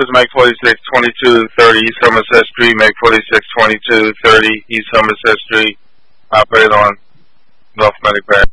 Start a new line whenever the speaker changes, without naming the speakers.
is Make 46, 2230 East Somerset Street, Make 46, 2230 East Somerset Street, operate on North Medic Bay.